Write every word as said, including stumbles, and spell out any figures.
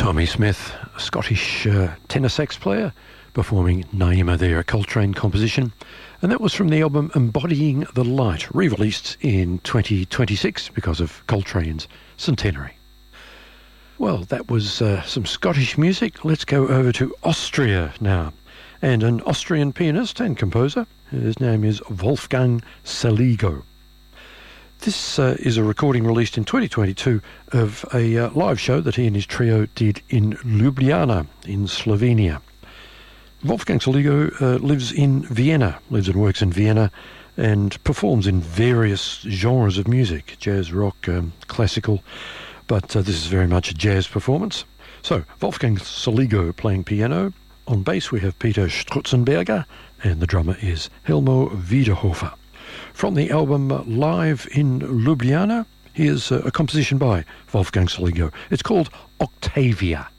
Tommy Smith, a Scottish uh, tenor sax player, performing Naima there, a Coltrane composition. And that was from the album Embodying the Light, re-released in twenty twenty-six because of Coltrane's centenary. Well, that was uh, some Scottish music. Let's go over to Austria now. And an Austrian pianist and composer, his name is Wolfgang Saligo. This uh, is a recording released in twenty twenty-two of a uh, live show that he and his trio did in Ljubljana in Slovenia. Wolfgang Saligo uh, lives in Vienna, lives and works in Vienna, and performs in various genres of music, jazz, rock, um, classical, but uh, this is very much a jazz performance. So, Wolfgang Saligo playing piano. On bass we have Peter Strutzenberger, and the drummer is Helmo Wiederhofer. From the album Live in Ljubljana, here's a composition by Wolfgang Saligo. It's called Octavia.